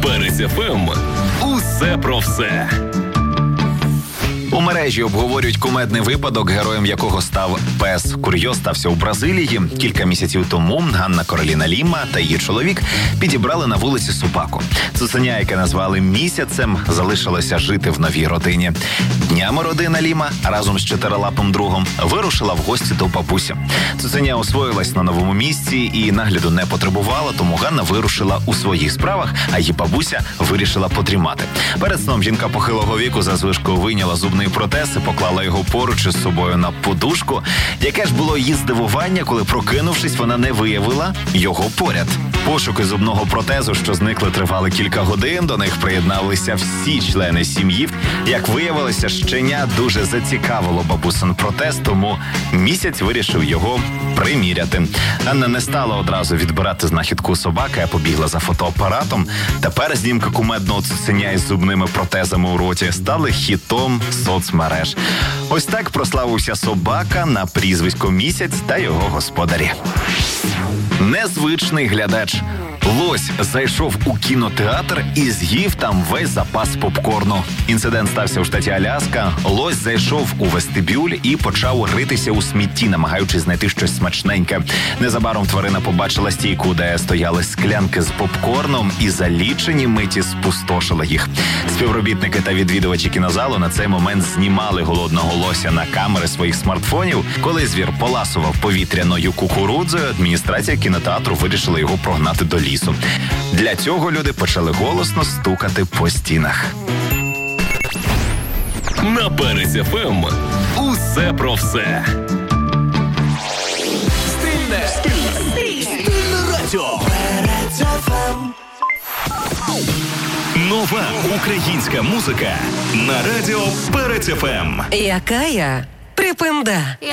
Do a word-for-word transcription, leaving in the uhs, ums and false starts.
Перець еф ем. Усе про все. У мережі обговорюють кумедний випадок, героєм якого став пес. Курйоз стався у Бразилії. Кілька місяців тому Ганна Кароліна Ліма та її чоловік підібрали на вулиці собаку. Цуценя, яке назвали Місяцем, залишилося жити в новій родині. Днями родина Ліма разом з чотирилапим другом вирушила в гості до бабусі. Цуценя освоїлась на новому місці і нагляду не потребувала, тому Ганна вирушила у своїх справах, а її бабуся вирішила подрімати. Перед сном жінка похилого віку за звичкою вийняла зубний протез і поклала його поруч із собою на подушку. Яке ж було її здивування, коли, прокинувшись, вона не виявила його поряд. Пошуки зубного протезу, що зникли, тривали кілька годин. До них приєдналися всі члени сім'ї. Як виявилося, щеня дуже зацікавило бабусин протез, тому Місяць вирішив його приміряти. Анна не стала одразу відбирати знахідку собаки, а побігла за фотоапаратом. Тепер знімки кумедного цуценя із зубними протезами у роті стали хітом соцмереж. Ось так прославився собака на прізвисько Місяць та його господарі. Незвичний глядач. Лось зайшов у кінотеатр і з'їв там весь запас попкорну. Інцидент стався у штаті Аляска. Лось зайшов у вестибюль і почав ритися у смітті, намагаючись знайти щось смачненьке. Незабаром тварина побачила стійку, де стояли склянки з попкорном, і за лічені миті спустошила їх. Співробітники та відвідувачі кінозалу на цей момент знімали голодного лося на камери своїх смартфонів. Коли звір поласував повітряною кукурудзою, адміністрація кінотеатру вирішила його прогнати до лісу. Для цього люди почали голосно стукати по стінах. На Перець еф ем. Усе про все. Стильне, стильне, стильне радіо. Перець еф ем. Нова українська музика на радіо Перець еф ем. Яка я припинда.